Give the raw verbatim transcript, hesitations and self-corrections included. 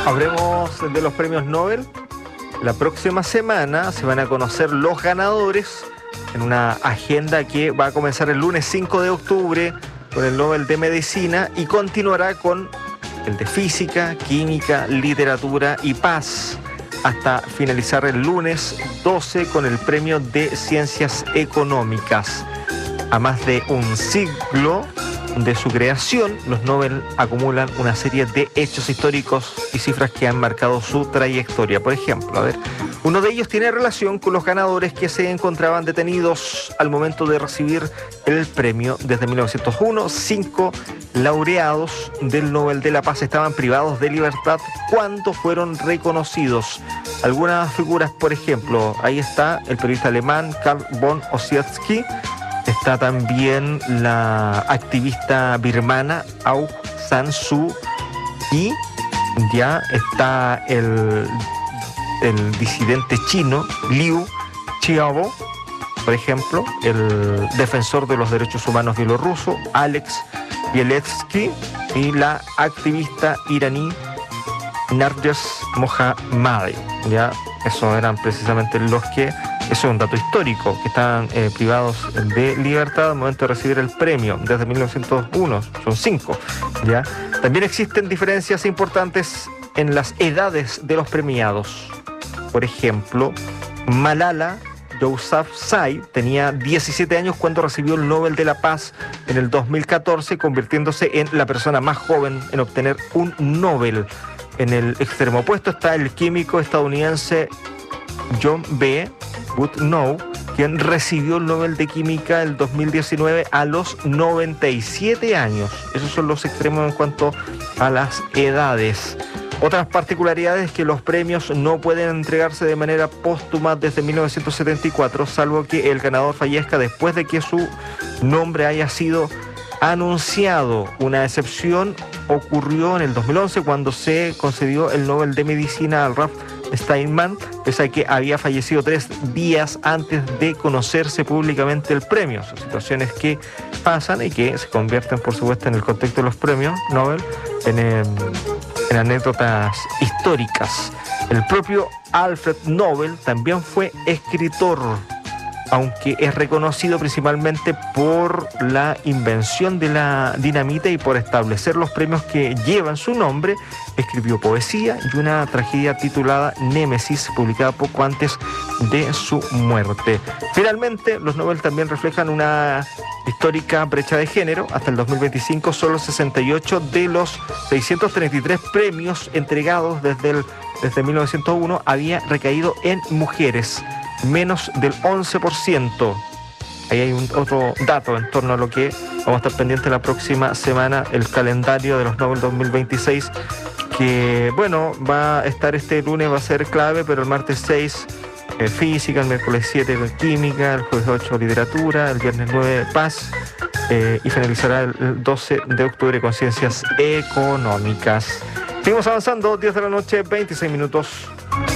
Hablemos de los premios Nobel. La próxima semana se van a conocer los ganadores en una agenda que va a comenzar el lunes cinco de octubre con el Nobel de Medicina y continuará con el de Física, Química, Literatura y Paz, hasta finalizar el lunes doce con el premio de Ciencias Económicas. A más de un siglo de su creación, los Nobel acumulan una serie de hechos históricos y cifras que han marcado su trayectoria. Por ejemplo, a ver, uno de ellos tiene relación con los ganadores que se encontraban detenidos al momento de recibir el premio. Desde mil novecientos uno, cinco laureados del Nobel de la Paz estaban privados de libertad cuando fueron reconocidos. Algunas figuras, por ejemplo, ahí está el periodista alemán Karl von Ossietzky. Está también la activista birmana Aung San Suu Kyi. Ya está el, el disidente chino Liu Xiaobo, por ejemplo, el defensor de los derechos humanos bielorruso Alex Bieletsky y la activista iraní Narges Mohammadi. Ya, esos eran precisamente los que... Eso es un dato histórico, que están eh, privados de libertad al momento de recibir el premio desde mil novecientos uno, son cinco, ¿ya? También existen diferencias importantes en las edades de los premiados. Por ejemplo, Malala Yousafzai tenía diecisiete años cuando recibió el Nobel de la Paz en el dos mil catorce, convirtiéndose en la persona más joven en obtener un Nobel. En el extremo opuesto está el químico estadounidense John B. Goodenough, quien recibió el Nobel de Química el dos mil diecinueve a los noventa y siete años. Esos son los extremos en cuanto a las edades. Otras particularidades es que los premios no pueden entregarse de manera póstuma desde mil novecientos setenta y cuatro, salvo que el ganador fallezca después de que su nombre haya sido anunciado. Una excepción ocurrió en el dos mil once cuando se concedió el Nobel de Medicina al Ralph Steinman, pese a que había fallecido tres días antes de conocerse públicamente el premio. Son situaciones que pasan y que se convierten, por supuesto, en el contexto de los premios Nobel en, en anécdotas históricas. El propio Alfred Nobel también fue escritor, aunque es reconocido principalmente por la invención de la dinamita y por establecer los premios que llevan su nombre. Escribió poesía y una tragedia titulada Némesis, publicada poco antes de su muerte. Finalmente, los Nobel también reflejan una histórica brecha de género. Hasta el dos mil veinticinco, solo sesenta y ocho de los seiscientos treinta y tres premios entregados desde, el, desde mil novecientos uno había recaído en mujeres, menos del once por ciento. Ahí hay un otro dato en torno a lo que vamos a estar pendientes la próxima semana, el calendario de los Nobel dos mil veintiséis, que bueno, va a estar este lunes, va a ser clave, pero el martes seis eh, Física, el miércoles siete Química, el jueves ocho Literatura, el viernes nueve Paz, eh, y finalizará el doce de octubre con Ciencias Económicas. Seguimos avanzando, diez de la noche, veintiséis minutos.